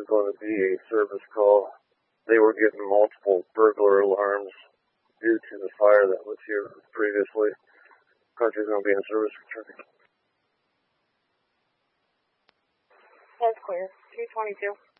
was going to be a service call. They were getting multiple burglar alarms due to the fire that was here previously. Country's going to be in service returning. That's clear. 222.